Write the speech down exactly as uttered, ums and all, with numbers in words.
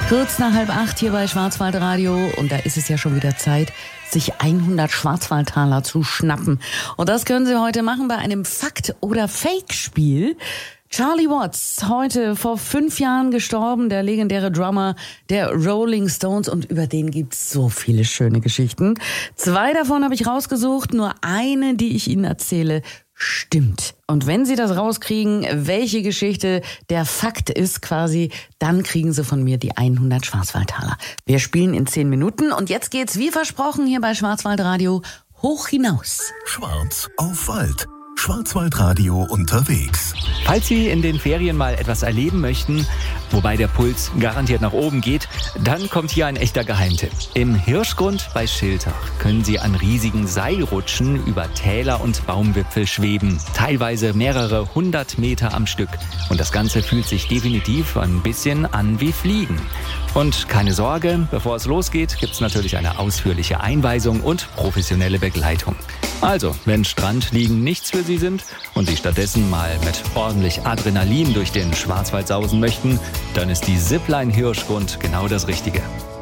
Kurz nach halb acht hier bei Schwarzwaldradio und da ist es ja schon wieder Zeit, sich hundert Schwarzwaldtaler zu schnappen. Und das können Sie heute machen bei einem Fakt- oder Fake-Spiel. Charlie Watts, heute vor fünf Jahren gestorben, der legendäre Drummer der Rolling Stones, und über den gibt's so viele schöne Geschichten. Zwei davon habe ich rausgesucht, nur eine, die ich Ihnen erzähle, stimmt. Und wenn Sie das rauskriegen, welche Geschichte der Fakt ist quasi, dann kriegen Sie von mir die hundert Schwarzwaldtaler. Wir spielen in zehn Minuten und jetzt geht's wie versprochen hier bei Schwarzwaldradio hoch hinaus. Schwarz auf Wald. Schwarzwaldradio unterwegs. Falls Sie in den Ferien mal etwas erleben möchten, wobei der Puls garantiert nach oben geht, dann kommt hier ein echter Geheimtipp. Im Hirschgrund bei Schiltach können Sie an riesigen Seilrutschen über Täler und Baumwipfel schweben. Teilweise mehrere hundert Meter am Stück. Und das Ganze fühlt sich definitiv ein bisschen an wie Fliegen. Und keine Sorge, bevor es losgeht, gibt's natürlich eine ausführliche Einweisung und professionelle Begleitung. Also, wenn Strandliegen nichts für Sie sind und Sie stattdessen mal mit ordentlich Adrenalin durch den Schwarzwald sausen möchten, dann ist die Zipline Hirschgrund genau das Richtige.